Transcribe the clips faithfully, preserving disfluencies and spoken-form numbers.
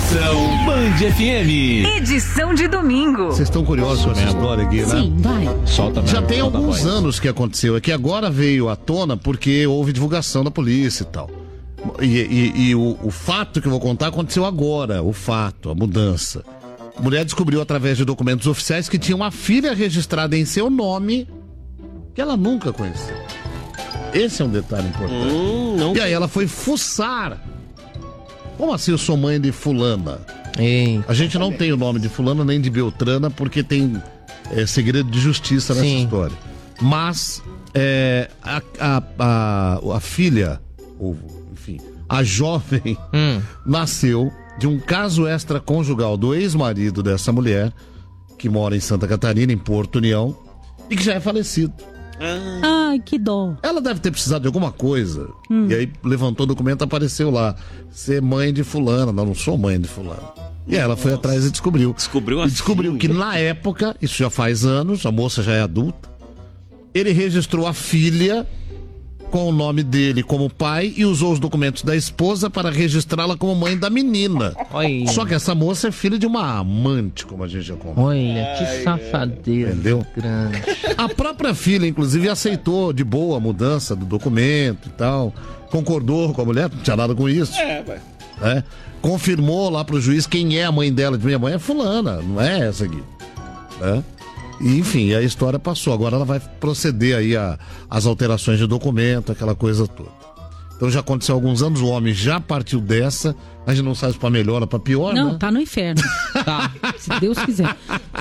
Estação Band F M. Edição de domingo. Vocês estão curiosos com essa história aqui, né? Sim, vai. Solta Já mesmo, tem solta alguns a voz. anos que aconteceu. É que agora veio à tona porque houve divulgação da polícia e tal. E, e- e o, o fato que eu vou contar aconteceu agora. O fato, a mudança. A mulher descobriu através de documentos oficiais que tinha uma filha registrada em seu nome que ela nunca conheceu. Esse é um detalhe importante. Hum, não. E aí ela foi fuçar. Como assim eu sou mãe de fulana? Ei. A gente não tem o nome de fulana nem de Beltrana porque tem é, segredo de justiça nessa Sim. história. Mas é, a, a, a, a filha, ou, enfim, a jovem Hum. nasceu de um caso extraconjugal do ex-marido dessa mulher, que mora em Santa Catarina, em Porto União, e que já é falecido. Ai, que dó. Ela deve ter precisado de alguma coisa. E aí levantou o documento, apareceu lá. Ser mãe de fulana. Não, não sou mãe de fulana. E aí ela foi atrás e descobriu. Descobriu a E descobriu filha. que na época, isso já faz anos, a moça já é adulta, ele registrou a filha com o nome dele como pai e usou os documentos da esposa para registrá-la como mãe da menina. Olha. Só que essa moça é filha de uma amante, como a gente já contou. Olha, que safadeza. Entendeu? Grande. A própria filha, inclusive, aceitou de boa a mudança do documento e tal. Concordou com a mulher, não tinha nada com isso. É, vai. Né? Confirmou lá pro juiz quem é a mãe dela. De minha mãe é fulana, não é essa aqui. Né? E, enfim, a história passou. Agora ela vai proceder aí a, as alterações de documento, aquela coisa toda. Então já aconteceu há alguns anos, o homem já partiu dessa. A gente não sabe se pra melhor ou pra pior, Não, né? tá no inferno. Tá. Se Deus quiser.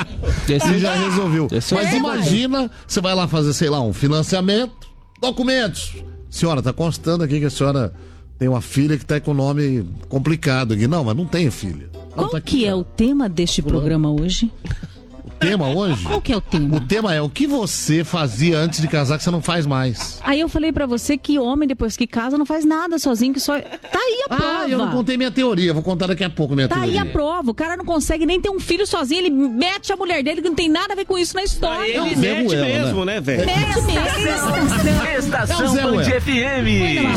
E já resolveu. Esse Mas é, imagina, você vai lá fazer, sei lá, um financiamento, documentos. Senhora, tá constando aqui que a senhora tem uma filha que tá com o nome complicado aqui. Não, mas não tem filha. Não, Qual tá aqui, que é ó. o tema deste programa hoje? O tema hoje? Qual que é o O tema? tema é o que você fazia antes de casar que você não faz mais. Aí eu falei pra você que homem, depois que casa, não faz nada sozinho, que só... Tá aí a prova. Ah, eu não contei minha teoria, vou contar daqui a pouco minha Tá aí teoria. a prova. O cara não consegue nem ter um filho sozinho, ele mete a mulher dele, que não tem nada a ver com isso na história. Ele Zé mete Ruela, mesmo, né, velho? Mete mesmo. É o Estação Zé Band Ruela. F M.